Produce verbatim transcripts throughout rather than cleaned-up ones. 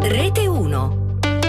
Rete uno.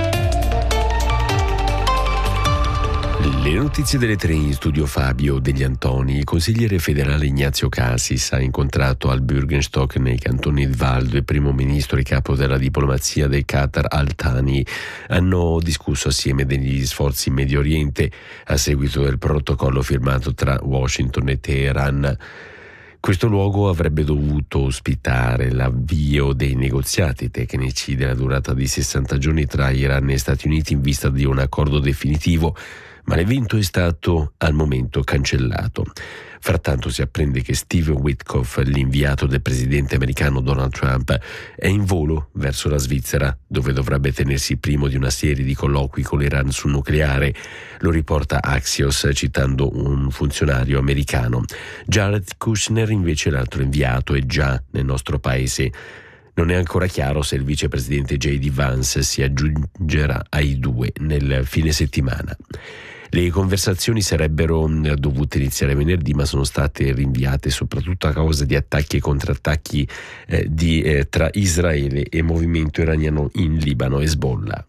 Le notizie delle tre in studio Fabio Degli Antoni. Il consigliere federale Ignazio Cassis ha incontrato al Bürgenstock nei cantoni di Valdo il primo ministro e capo della diplomazia del Qatar Al Thani. Hanno discusso assieme degli sforzi in Medio Oriente a seguito del protocollo firmato tra Washington e Teheran. Questo luogo avrebbe dovuto ospitare l'avvio dei negoziati tecnici della durata di sessanta giorni tra Iran e Stati Uniti in vista di un accordo definitivo, ma l'evento è stato al momento cancellato. Frattanto si apprende che Steve Witkoff, l'inviato del presidente americano Donald Trump, è in volo verso la Svizzera, dove dovrebbe tenersi il primo di una serie di colloqui con l'Iran sul nucleare. Lo riporta Axios citando un funzionario americano. Jared Kushner, invece, l'altro inviato, è già nel nostro paese. Non è ancora chiaro se il vicepresidente J D Vance si aggiungerà ai due nel fine settimana. Le conversazioni sarebbero dovute iniziare venerdì, ma sono state rinviate soprattutto a causa di attacchi e contrattacchi eh, di, eh, tra Israele e movimento iraniano in Libano, Hezbollah.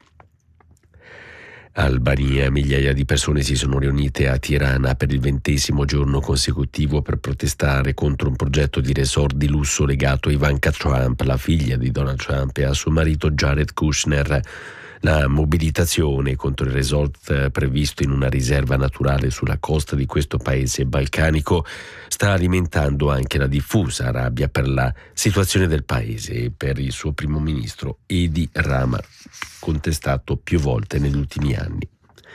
Albania, migliaia di persone si sono riunite a Tirana per il ventesimo giorno consecutivo per protestare contro un progetto di resort di lusso legato a Ivanka Trump, la figlia di Donald Trump, e a suo marito Jared Kushner. La mobilitazione contro il resort previsto in una riserva naturale sulla costa di questo paese balcanico sta alimentando anche la diffusa rabbia per la situazione del paese e per il suo primo ministro Edi Rama, contestato più volte negli ultimi anni.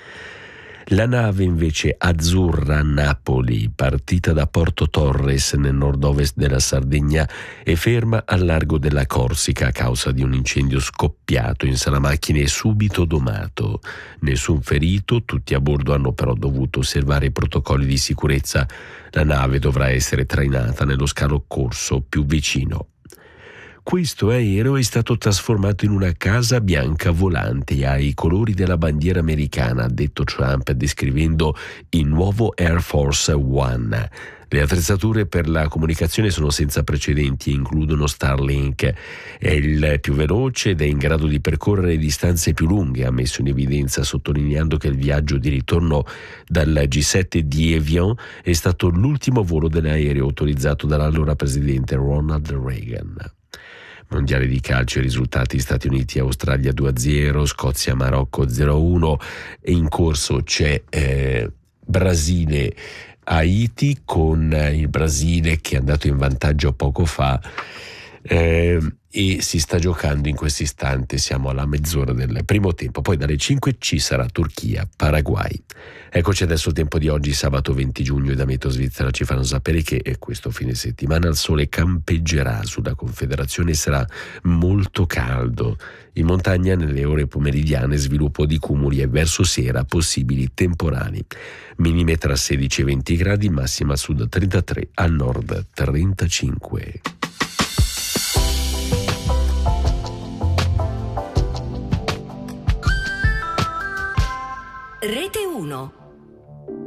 La nave invece Azzurra Napoli, partita da Porto Torres nel nord-ovest della Sardegna, è ferma al largo della Corsica a causa di un incendio scoppiato in sala macchine e subito domato. Nessun ferito, tutti a bordo hanno però dovuto osservare i protocolli di sicurezza. La nave dovrà essere trainata nello scalo corso più vicino. Questo aereo è stato trasformato in una casa bianca volante ai colori della bandiera americana, ha detto Trump, descrivendo il nuovo Air Force One. Le attrezzature per la comunicazione sono senza precedenti e includono Starlink. È il più veloce ed è in grado di percorrere distanze più lunghe, ha messo in evidenza, sottolineando che il viaggio di ritorno dal G sette di Evian è stato l'ultimo volo dell'aereo autorizzato dall'allora presidente Ronald Reagan. Mondiale di calcio, i risultati: Stati Uniti Australia due a zero, Scozia Marocco zero a uno, e in corso c'è eh, Brasile Haiti, con il Brasile che è andato in vantaggio poco fa eh, e si sta giocando in questo istante, siamo alla mezz'ora del primo tempo, poi dalle cinque ci sarà Turchia Paraguay. Eccoci adesso il tempo di oggi, sabato venti giugno, e da Meteo Svizzera ci fanno sapere che questo fine settimana il sole campeggerà sulla Confederazione e sarà molto caldo. In montagna nelle ore pomeridiane sviluppo di cumuli e verso sera possibili temporali. Minime tra sedici e venti gradi, massima a sud trentatré, al nord trentacinque. Rete uno.